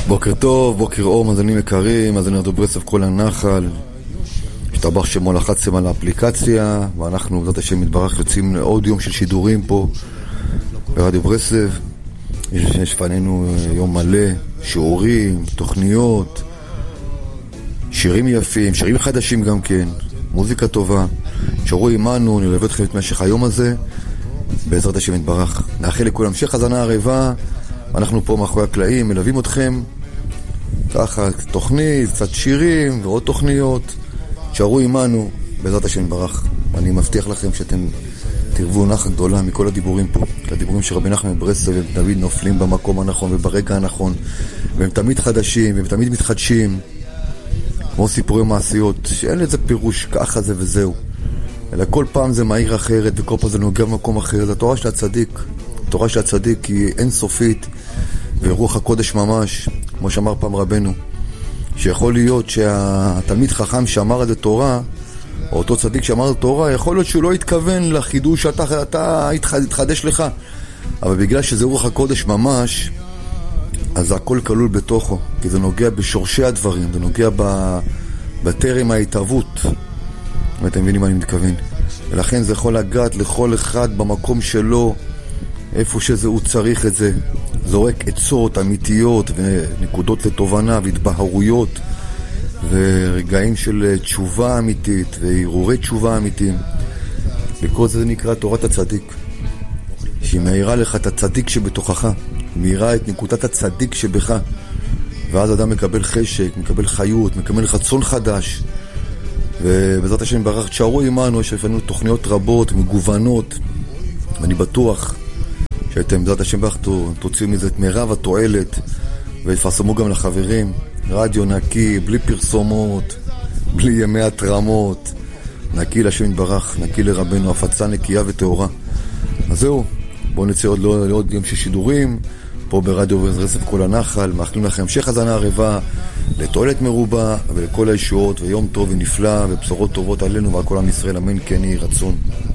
בוקר טוב, בוקר אור, מאזינים יקרים, מאזיני רדיו ברסלב כל הנחל. השתבח שמו לחצתם על האפליקציה, ואנחנו בעזרת השם יתברך יוצאים לעוד יום של שידורים פה ברדיו ברסלב. יש לפנינו יום מלא, שיעורים, תוכניות, שירים יפים, שירים חדשים גם כן, מוזיקה טובה. שערו עמנו, נלווה אתכם את משך היום הזה בעזרת השם יתברך. נאחל לכולם המשך האזנה ערבה. אנחנו פה מאחורי הקלעים מלווים אתכם ככה, תוכנית, קצת שירים ועוד תוכניות. שערו עמנו בעזרת השם יתברך. אני מבטיח לכם שאתם תרבו נחה גדולה מכל הדיבורים פה, הדיבורים של רבי נחמן מברסלב, הם תמיד נופלים במקום הנכון וברגע הנכון, והם תמיד חדשים והם תמיד מתחדשים, כמו סיפורי מעשיות שאין לזה פירוש ככה זה וזהו, אלא כל פעם זה מהיר אחרת וכל פעם זה נוגע במקום אחר. זה התורה של הצדיק. התורה של הצדיק היא אינסופית ורוח הקודש ממש, כמו שאמר פעם רבנו, שיכול להיות שהתלמיד חכם שאמר את זה תורה, או אותו צדיק שאמר את תורה, יכול להיות שהוא לא התכוון לחידוש שאתה התחדש לך, אבל בגלל שזה רוח הקודש ממש, אז הכל כלול בתוכו, כי זה נוגע בשורשי הדברים, זה נוגע בטרם ההתהוות, אם אתם מבינים מה אני מתכוון. ולכן זה יכול לגעת לכל אחד במקום שלו, איפה שזה הוא צריך את זה. זורק עצות אמיתיות ונקודות לתובנה והתבהרויות ורגעים של תשובה אמיתית והרהורי תשובה אמיתיים. וכל זה נקרא תורת הצדיק, שהיא מאירה לך את הצדיק שבתוכך, מאירה את נקודת הצדיק שבך, ואז אדם מקבל חשק, מקבל חיות, מקבל חצון חדש. ובעזרת השם ברך תשארו עמנו, יש לפנינו תוכניות רבות מגוונות, ואני בטוח שאתם בעזרת השם ברך תוציאו מזה את מירב התועלת ויפרסמו גם לחברים. רדיו נקי, בלי פרסומות, בלי ימי התרמות, נקי לשם יתברך, נקי לרבנו, הפצה נקייה וטהורה. אז זהו, בואו נצא עוד יום של שידורים פה ברדיו ברסלב כל הנחל. מאחלים לכם המשך האזנה ערבה, לתועלת מרובה ולכל הישועות, ויום טוב ונפלא ובשורות טובות עלינו ועל כל עם ישראל, אמן כן יהי רצון.